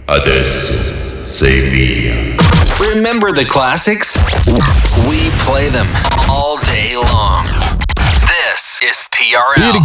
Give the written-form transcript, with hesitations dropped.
Adesso sei mia. Remember the classics? We play them all day long. This is TRL.